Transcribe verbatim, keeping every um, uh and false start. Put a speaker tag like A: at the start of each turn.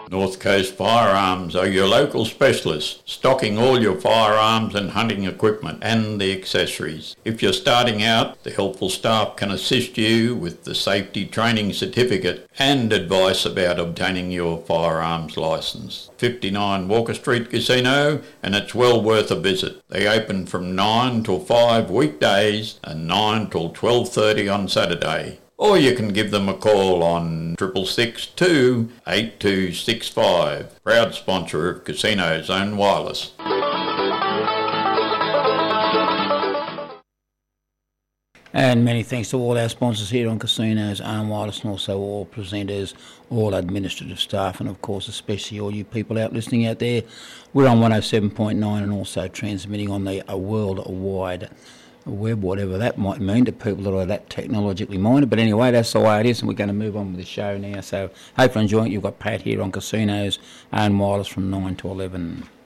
A: North Coast Firearms are your local specialists, stocking all your firearms and hunting equipment and the accessories. If you're starting out, the helpful staff can assist you with the safety training certificate and advice about obtaining your firearms licence. fifty-nine Walker Street Casino, and it's well worth a visit. They open from nine till five weekdays and nine till twelve thirty on Saturday. Or you can give them a call on six six six two, eight two six five. Proud sponsor of Casino Zone Wireless.
B: And many thanks to all our sponsors here on Casino Zone Wireless, and also all presenters, all administrative staff, and of course especially all you people out listening out there. We're on one oh seven point nine and also transmitting on the a worldwide web, whatever that might mean to people that are that technologically minded. But anyway, that's the way it is, and we're going to move on with the show now. So hopefully enjoying it. You've got Pat here on Casinos and Wireless from nine to eleven.